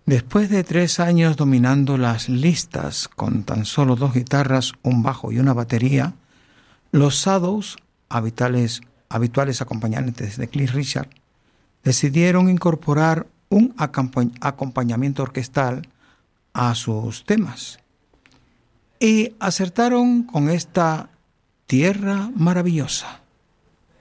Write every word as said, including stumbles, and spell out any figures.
Después de tres años dominando las listas con tan solo dos guitarras, un bajo y una batería, los Shadows, habituales, habituales acompañantes de Cliff Richard, decidieron incorporar un acompañamiento orquestal a sus temas y acertaron con esta Tierra Maravillosa.